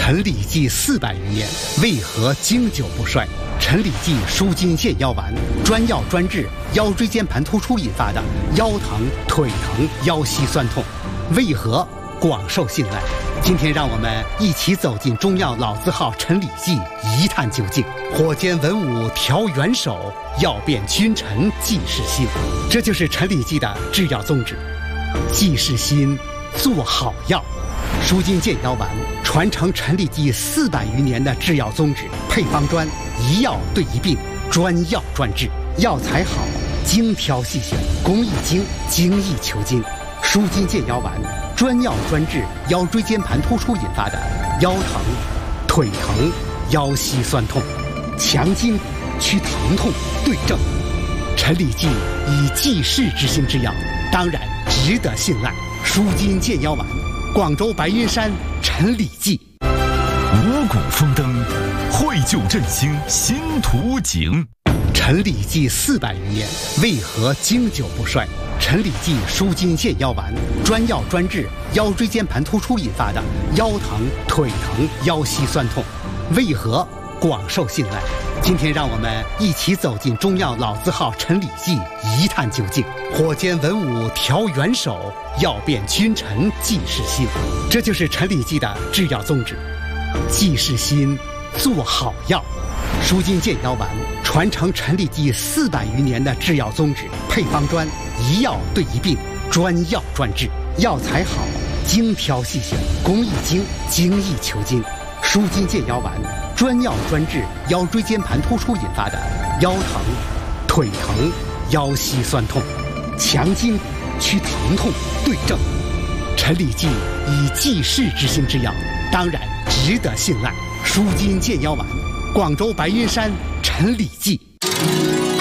陈李济400余年，为何经久不衰？陈李济舒筋健腰丸，专药专治腰椎间盘突出引发的腰疼、腿疼、腰膝酸痛，为何广受信赖？今天让我们一起走进中药老字号陈李济，一探究竟。火煎文武调元首，药变君臣济世心。这就是陈李济的制药宗旨，济世心，做好药。舒筋健腰丸传承陈李济400余年的制药宗旨，配方专，一药对一病，专药专治，药材好，精挑细选，工艺精，精益求精。舒筋健腰丸专药专治腰椎间盘突出引发的腰疼、腿疼、腰膝酸痛，强筋祛疼痛，对症。陈李济以济世之心之药，当然值得信赖。舒筋健腰丸，广州白云山陈李济。 五谷丰登，绘就振兴新图景。 陈李济400余年，为何经久不衰？陈李济舒筋健腰丸，专药专治腰椎间盘突出引发的腰疼、腿疼、腰膝酸痛，为何广受信赖？今天让我们一起走进中药老字号陈李济，一探究竟。火煎文武调元首，药变君臣济世心。这就是陈李济的制药宗旨，济世心，做好药。舒筋健腰丸传承陈李济400余年的制药宗旨，配方专，一药对一病，专药专治，药材好，精挑细选，工艺精，精益求精。舒筋健腰丸专药专治腰椎间盘突出引发的腰疼、腿疼、腰膝酸痛，强筋祛疼痛，对症。陈李济以济世之心之药，当然值得信赖。舒筋健腰丸，广州白云山陈李济。